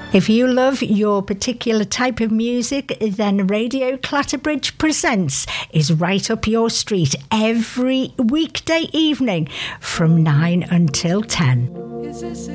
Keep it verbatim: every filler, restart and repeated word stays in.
If you love your particular type of music, then Radio Clatterbridge Presents is right up your street every weekday evening from nine until ten.